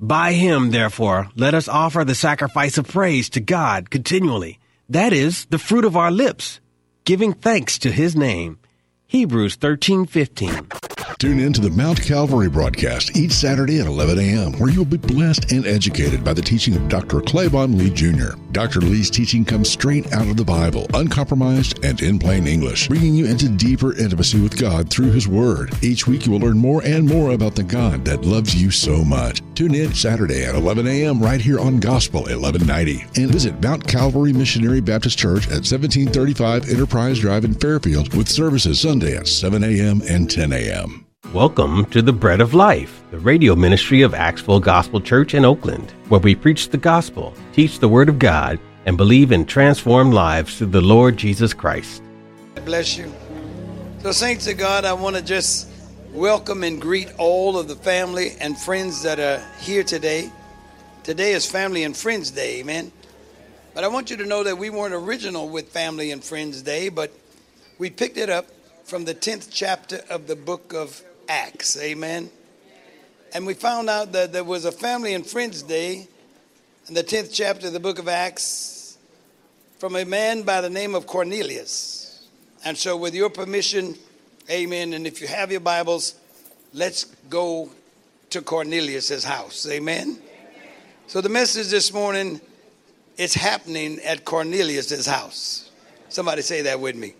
By him, therefore, let us offer the sacrifice of praise to God continually. That is, the fruit of our lips, giving thanks to his name. Hebrews 13:15. Tune in to the Mount Calvary broadcast each Saturday at 11 a.m., where you'll be blessed and educated by the teaching of Dr. Claiborne Lee Jr. Dr. Lee's teaching comes straight out of the Bible, uncompromised and in plain English, bringing you into deeper intimacy with God through his word. Each week you will learn more and more about the God that loves you so much. Tune in Saturday at 11 a.m. right here on Gospel 1190. And visit Mount Calvary Missionary Baptist Church at 1735 Enterprise Drive in Fairfield, with services Sunday at 7 a.m. and 10 a.m. Welcome to the Bread of Life, the radio ministry of Axville Gospel Church in Oakland, where we preach the gospel, teach the word of God, and believe in transformed lives through the Lord Jesus Christ. God bless you. So, saints of God, I want to just welcome and greet all of the family and friends that are here today. Today is Family and Friends Day, amen. But I want you to know that we weren't original with Family and Friends Day, but we picked it up from the 10th chapter of the book of Acts, amen. And we found out that there was a Family and Friends Day in the 10th chapter of the book of Acts from a man by the name of Cornelius. And so with your permission, amen, and if you have your Bibles, let's go to Cornelius' house, amen. So the message this morning is happening at Cornelius' house. Somebody say that with me.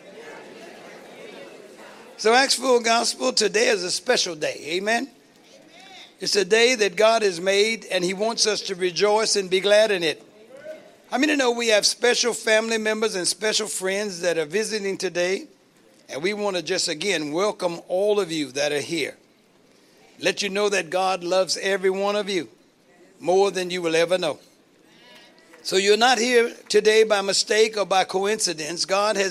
So Axville Gospel, today is a special day, amen? It's a day that God has made, and he wants us to rejoice and be glad in it. I mean, we have special family members and special friends that are visiting today, and we want to just, again, welcome all of you that are here. Let you know that God loves every one of you more than you will ever know. So you're not here today by mistake or by coincidence. God has